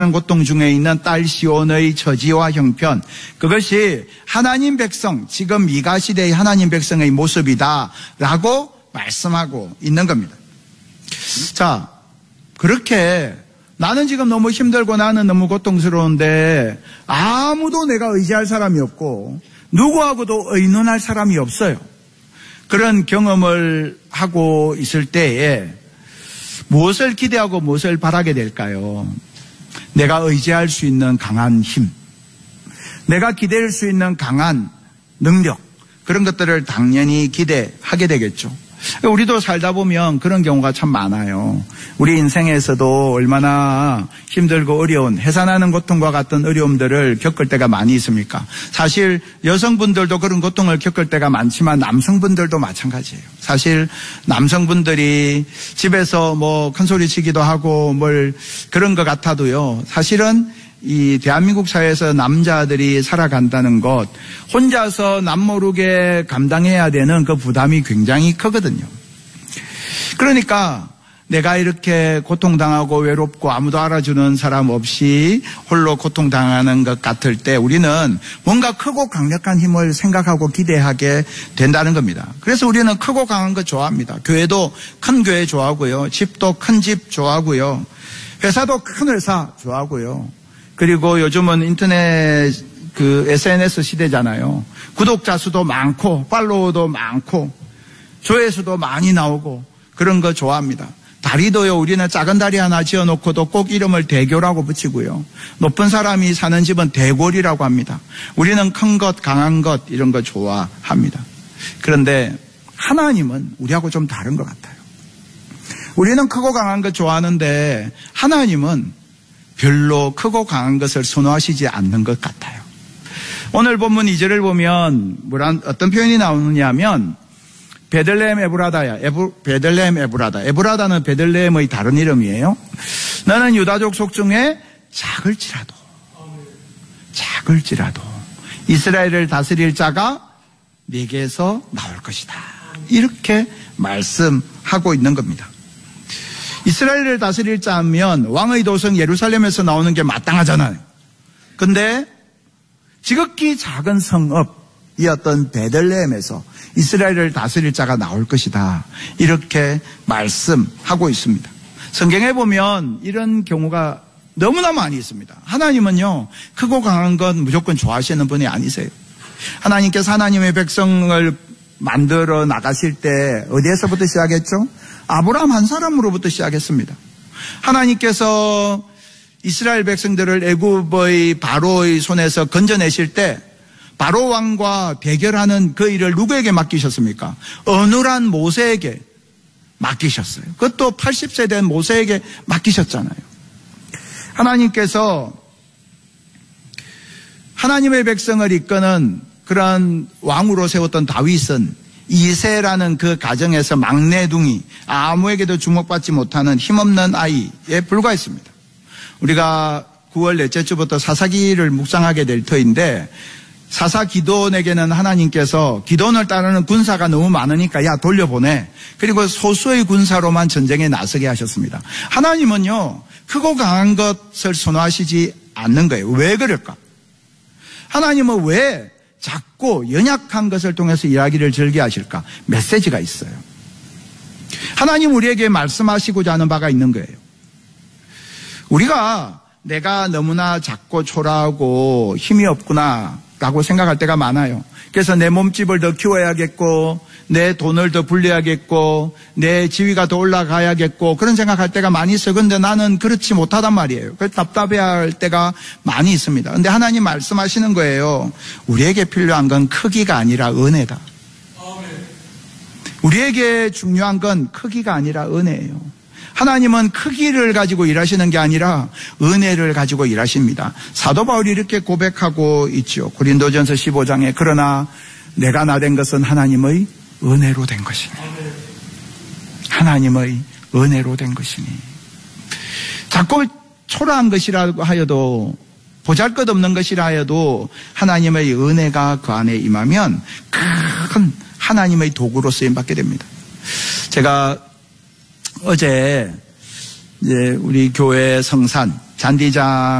고통 중에 있는 딸 시온의 처지와 형편, 그것이 하나님 백성, 지금 미가 시대의 하나님 백성의 모습이다라고 말씀하고 있는 겁니다. 자, 그렇게 나는 지금 너무 힘들고 나는 너무 고통스러운데 아무도 내가 의지할 사람이 없고 누구하고도 의논할 사람이 없어요. 그런 경험을 하고 있을 때에 무엇을 기대하고 무엇을 바라게 될까요? 내가 의지할 수 있는 강한 힘, 내가 기댈 수 있는 강한 능력, 그런 것들을 당연히 기대하게 되겠죠. 우리도 살다 보면 그런 경우가 참 많아요. 우리 인생에서도 얼마나 힘들고 어려운, 해산하는 고통과 같은 어려움들을 겪을 때가 많이 있습니까? 사실 여성분들도 그런 고통을 겪을 때가 많지만 남성분들도 마찬가지예요. 사실 남성분들이 집에서 뭐 큰 소리 치기도 하고 뭘 그런 것 같아도요, 사실은 이 대한민국 사회에서 남자들이 살아간다는 것, 혼자서 남모르게 감당해야 되는 그 부담이 굉장히 크거든요. 그러니까 내가 이렇게 고통당하고 외롭고 아무도 알아주는 사람 없이 홀로 고통당하는 것 같을 때 우리는 뭔가 크고 강력한 힘을 생각하고 기대하게 된다는 겁니다. 그래서 우리는 크고 강한 것 좋아합니다. 교회도 큰 교회 좋아하고요. 집도 큰 집 좋아하고요. 회사도 큰 회사 좋아하고요. 그리고 요즘은 인터넷 SNS 시대잖아요. 구독자 수도 많고 팔로워도 많고 조회수도 많이 나오고 그런 거 좋아합니다. 다리도요, 우리는 작은 다리 하나 지어놓고도 꼭 이름을 대교라고 붙이고요. 높은 사람이 사는 집은 대골이라고 합니다. 우리는 큰 것, 강한 것 이런 거 좋아합니다. 그런데 하나님은 우리하고 좀 다른 것 같아요. 우리는 크고 강한 것 좋아하는데 하나님은 별로 크고 강한 것을 선호하시지 않는 것 같아요. 오늘 본문 2절을 보면 어떤 표현이 나오느냐면 베들레헴 에브라다야. 베들레헴 에브라다. 에브라다는 베들레헴의 다른 이름이에요. 너는 유다족 속중에 작을지라도 이스라엘을 다스릴 자가 네게서 나올 것이다. 이렇게 말씀하고 있는 겁니다. 이스라엘을 다스릴 자면 왕의 도성 예루살렘에서 나오는 게 마땅하잖아요. 근데 지극히 작은 성읍이었던 베들레헴에서 이스라엘을 다스릴 자가 나올 것이다. 이렇게 말씀하고 있습니다. 성경에 보면 이런 경우가 너무나 많이 있습니다. 하나님은요, 크고 강한 건 무조건 좋아하시는 분이 아니세요. 하나님께서 하나님의 백성을 만들어 나가실 때 어디에서부터 시작했죠? 아브라함 한 사람으로부터 시작했습니다. 하나님께서 이스라엘 백성들을 애굽의 바로의 손에서 건져내실 때 바로 왕과 대결하는 그 일을 누구에게 맡기셨습니까? 어눌한 모세에게 맡기셨어요. 그것도 80세 된 모세에게 맡기셨잖아요. 하나님께서 하나님의 백성을 이끄는 그런 왕으로 세웠던 다윗은 이새라는 그 가정에서 막내둥이, 아무에게도 주목받지 못하는 힘없는 아이에 불과했습니다. 우리가 9월 넷째 주부터 사사기를 묵상하게 될 터인데 사사 기드온에게는 하나님께서 기드온을 따르는 군사가 너무 많으니까 야 돌려보내. 그리고 소수의 군사로만 전쟁에 나서게 하셨습니다. 하나님은요, 크고 강한 것을 선호하시지 않는 거예요. 왜 그럴까? 하나님은 왜 작고 연약한 것을 통해서 이야기를 절개하실까? 메시지가 있어요. 하나님 우리에게 말씀하시고자 하는 바가 있는 거예요. 우리가 내가 너무나 작고 초라하고 힘이 없구나 라고 생각할 때가 많아요. 그래서 내 몸집을 더 키워야겠고 내 돈을 더 불려야겠고 내 지위가 더 올라가야겠고 그런 생각할 때가 많이 있어요. 그런데 나는 그렇지 못하단 말이에요. 그래서 답답해할 때가 많이 있습니다. 그런데 하나님 말씀하시는 거예요. 우리에게 필요한 건 크기가 아니라 은혜다. 우리에게 중요한 건 크기가 아니라 은혜예요. 하나님은 크기를 가지고 일하시는 게 아니라 은혜를 가지고 일하십니다. 사도 바울이 이렇게 고백하고 있죠. 고린도전서 15장에 그러나 내가 나된 것은 하나님의 은혜로 된 것이니. 하나님의 은혜로 된 것이니. 자꾸 초라한 것이라고 하여도 보잘것없는 것이라 하여도 하나님의 은혜가 그 안에 임하면 큰 하나님의 도구로 쓰임받게 됩니다. 제가 어제 이제 우리 교회 성산 잔디장